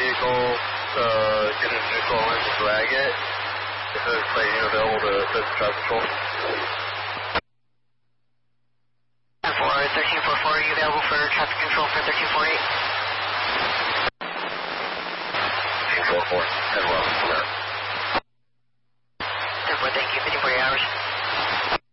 vehicle, get into neutral lines and drag it. If there's plate available to traffic control. 1344, are you available for traffic control for 1348? 1344, 10 well,